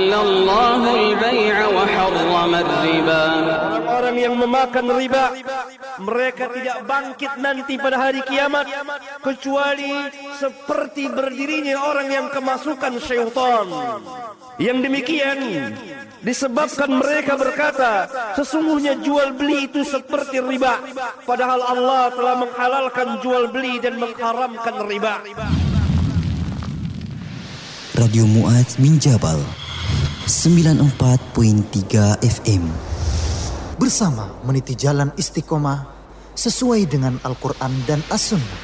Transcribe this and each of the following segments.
ahallallahu al-bay'a wa harrama ar-riba. Orang-orang yang memakan riba, mereka tidak bangkit nanti pada hari kiamat kecuali seperti berdirinya orang yang kemasukan syaitan. Yang demikian disebabkan mereka berkata, sesungguhnya jual beli itu seperti riba, padahal Allah telah menghalalkan jual beli dan mengharamkan riba. Radio Mu'adz bin Jabal 94.3 FM bersama meniti jalan istiqomah sesuai dengan Al-Quran dan As-Sunnah.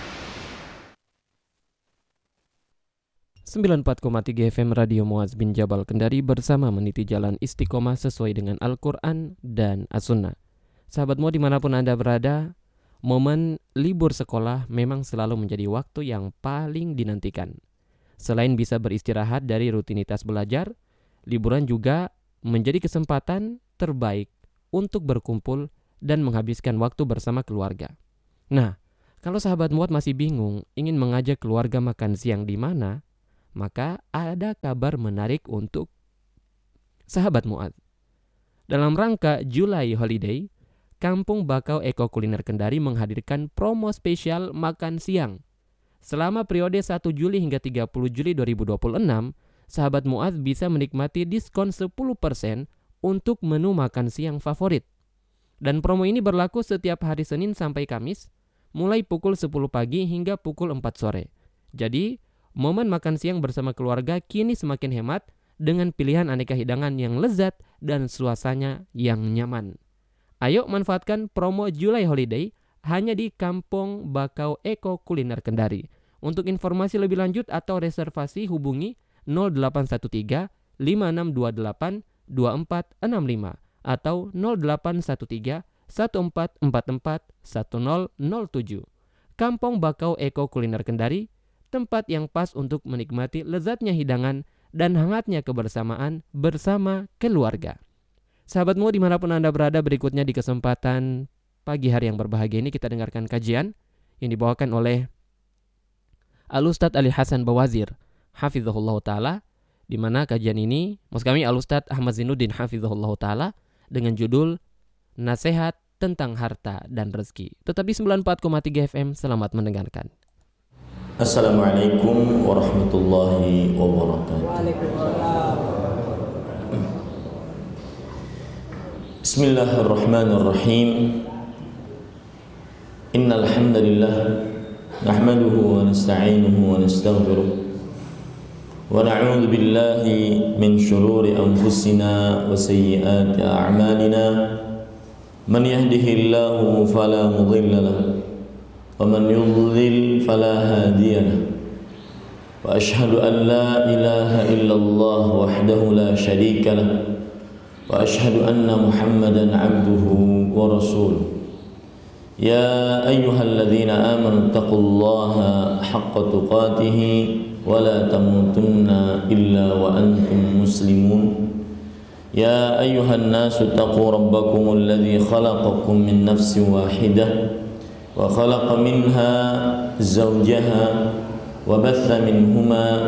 94,3 FM Radio Mu'adz bin Jabal Kendari bersama meniti jalan istiqomah sesuai dengan Al-Quran dan As-Sunnah. Sahabatmu dimanapun Anda berada, momen libur sekolah memang selalu menjadi waktu yang paling dinantikan. Selain bisa beristirahat dari rutinitas belajar, liburan juga menjadi kesempatan terbaik untuk berkumpul dan menghabiskan waktu bersama keluarga. Nah, kalau sahabat Mu'adz masih bingung ingin mengajak keluarga makan siang di mana, maka ada kabar menarik untuk sahabat Mu'adz. Dalam rangka July Holiday, Kampung Bakau Eko Kuliner Kendari menghadirkan promo spesial makan siang. Selama periode 1 Juli hingga 30 Juli 2026, sahabat Mu'adz bisa menikmati diskon 10% untuk menu makan siang favorit. Dan promo ini berlaku setiap hari Senin sampai Kamis, mulai pukul 10 pagi hingga pukul 4 sore. Jadi, momen makan siang bersama keluarga kini semakin hemat dengan pilihan aneka hidangan yang lezat dan suasananya yang nyaman. Ayo manfaatkan promo July Holiday hanya di Kampung Bakau Eko Kuliner Kendari. Untuk informasi lebih lanjut atau reservasi hubungi 0813 5628 2465 atau 0813 1444 1007. Kampung Bakau Eko Kuliner Kendari, tempat yang pas untuk menikmati lezatnya hidangan dan hangatnya kebersamaan bersama keluarga. Sahabatmu dimanapun Anda berada, berikutnya di kesempatan pagi hari yang berbahagia ini kita dengarkan kajian yang dibawakan oleh Al-Ustadz Ali Hasan Bawazir Hafizahullah Ta'ala, di mana kajian ini maksud kami Al-Ustadz Ahmad Zainuddin Hafizahullah Ta'ala dengan judul Nasihat tentang Harta dan Rezeki. Tetapi 94,3 FM, selamat mendengarkan. Assalamualaikum warahmatullahi wabarakatuh. Bismillahirrahmanirrahim. Innal hamdalillah nahmaduhu wa nasta'inuhu wa nastaghfiruh wa na'udzu billahi min shururi anfusina wa sayyiati a'malina. Man yahdihillahu fala mudilla lahu ومن يضلل فلا هادي له وأشهد أن لا إله إلا الله وحده لا شريك له وأشهد أن محمدا عبده ورسوله. يا أيها الذين آمنوا اتقوا الله حق تقاته ولا تموتن إلا وأنتم مسلمون. يا أيها الناس اتقوا ربكم الذي خلقكم من نفس واحدة وخلق منها زوجها وبث منهما